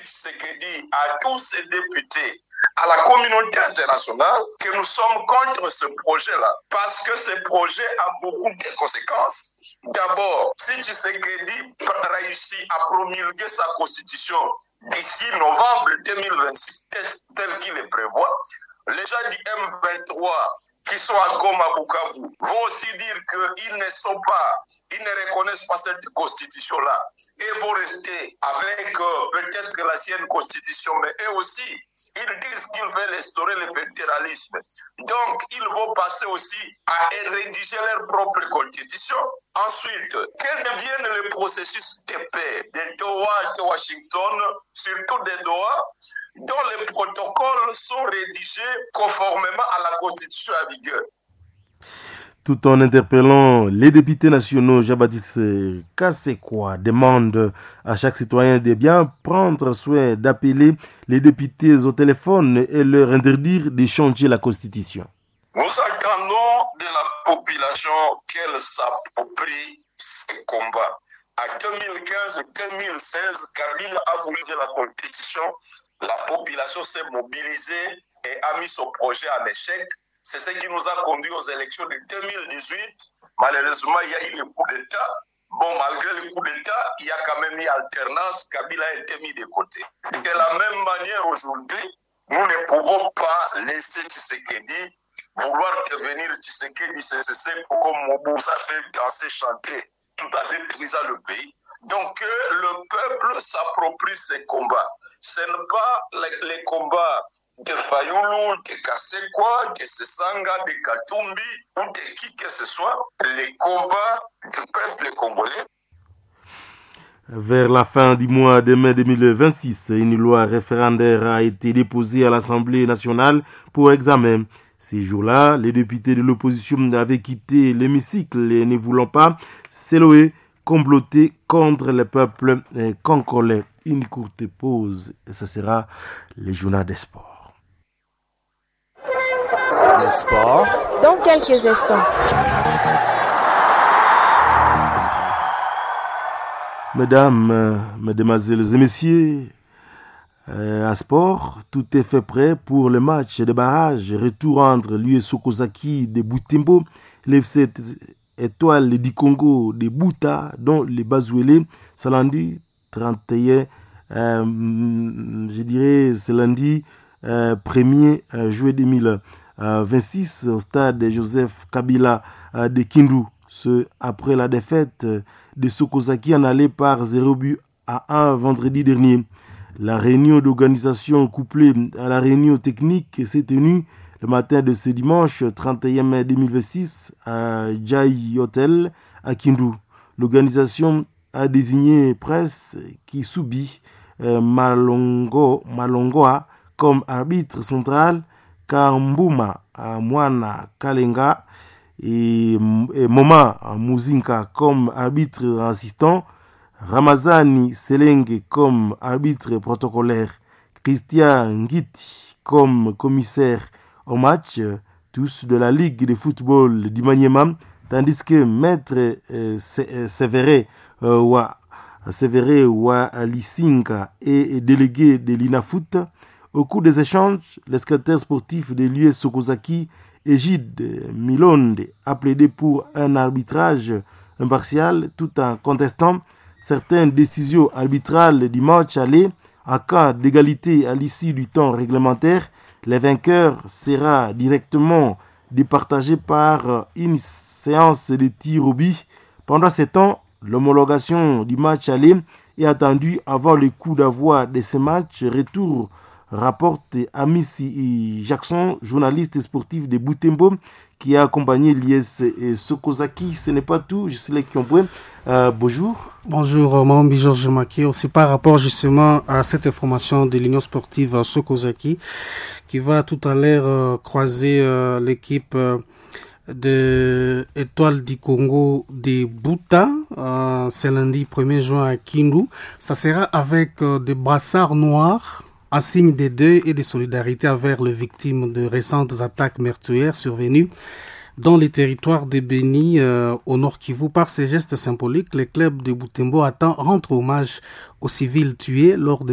Tshisekedi à tous ses députés, à la communauté internationale, que nous sommes contre ce projet-là. Parce que ce projet a beaucoup de conséquences. D'abord, si Tshisekedi réussit à promulguer sa constitution d'ici novembre 2026, tel qu'il le prévoit, les gens du M23 qui sont à Goma, Bukavu, vont aussi dire qu'ils ne reconnaissent pas cette constitution-là et vont rester avec peut-être l'ancienne constitution, mais eux aussi, ils disent qu'ils veulent instaurer le fédéralisme. Donc, ils vont passer aussi à rédiger leur propre constitution. Ensuite, quel devienne le processus de paix de Doha, de Washington, surtout de Doha, dont les protocoles sont rédigés conformément à la constitution à vigueur. Tout en interpellant les députés nationaux, Jean-Baptiste Kassekwa demande à chaque citoyen de bien prendre soin d'appeler les députés au téléphone et leur interdire de changer la constitution. Nous attendons de la population qu'elle s'approprie ces combats. À 2015-2016, Kabila a voulu de la constitution. La population s'est mobilisée et a mis son projet en échec. C'est ce qui nous a conduit aux élections de 2018. Malheureusement, il y a eu le coup d'État. Bon, malgré le coup d'État, il y a quand même eu alternance. Kabila a été mis de côté. De la même manière, aujourd'hui, nous ne pouvons pas laisser Tshisekedi vouloir devenir Tshisekedi CCC comme Mobutu a fait danser, chanter, tout en détruisant le pays. Donc, le peuple s'approprie ces combats. Ce n'est pas les combats de Fayoulou, de Kassekwa, de Sesanga, de Katumbi ou de qui que ce soit, les combats du peuple congolais. Vers la fin du mois de mai 2026, une loi référendaire a été déposée à l'Assemblée nationale pour examen. Ces jours-là, les députés de l'opposition avaient quitté l'hémicycle et ne voulant pas s'éloigner, comploter contre le peuple congolais. Une courte pause et ce sera les journaux des sports. Le sport dans quelques instants. Mesdames, mesdemoiselles et messieurs, à sport, tout est fait prêt pour le match de barrage. Retour entre l'US Sokozaki de Butembo, l'FC Étoile du Congo de Buta, dont les Bazouélé, c'est lundi 31, je dirais, c'est lundi 1er juillet 2026 au stade Joseph Kabila de Kindu. Ce après la défaite de Sokozaki en allée par 0 but à 1 vendredi dernier. La réunion d'organisation couplée à la réunion technique s'est tenue le matin de ce dimanche 31 mai 2026 à Jai Hotel à Kindu. L'organisation a désigné presse qui subit Malongoa comme arbitre central, Kambuma Mwana Kalenga et Moma Muzinka comme arbitre assistant, Ramazani Selenge comme arbitre protocolaire, Christian Ngiti comme commissaire au match, tous de la Ligue de football du Maniema, tandis que Maître Sévéré Lisinga est délégué de l'INAFOOT. Au cours des échanges, le secrétaire sportif de l'US Sokozaki, Egide Milonde, a plaidé pour un arbitrage impartial tout en contestant certaines décisions arbitrales du match aller. En cas d'égalité à l'issue du temps réglementaire, le vainqueur sera directement départagé par une séance de tir au but. Pendant ce temps, l'homologation du match aller est attendue avant le coup d'envoi de ce match retour, rapporte Amici Jackson, journaliste sportif de Butembo, qui a accompagné l'IS Sokozaki. Ce n'est pas tout, je sais qui ont point. Bonjour. Bonjour, mon nom Georges Maki. C'est par rapport justement à cette information de l'Union sportive Sokozaki qui va tout à l'heure croiser l'équipe de Étoile du Congo de Buta. C'est lundi 1er juin à Kindu. Ça sera avec des brassards noirs en signe de deuil et de solidarité envers les victimes de récentes attaques meurtrières survenues dans les territoires de Beni au Nord Kivu. Par ces gestes symboliques, le club de Butembo rentre hommage aux civils tués lors de